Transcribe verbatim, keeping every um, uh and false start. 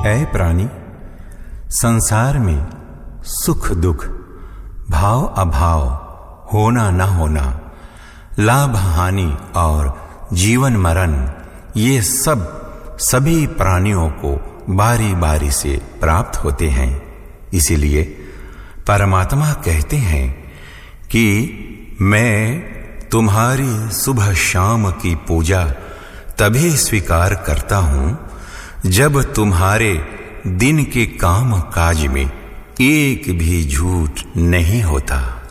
ऐ प्राणी, संसार में सुख दुख, भाव अभाव, होना न होना, लाभ हानि और जीवन मरण, ये सब सभी प्राणियों को बारी बारी से प्राप्त होते हैं। इसीलिए परमात्मा कहते हैं कि मैं तुम्हारी सुबह शाम की पूजा तभी स्वीकार करता हूं जब तुम्हारे दिन के काम काज में एक भी झूठ नहीं होता।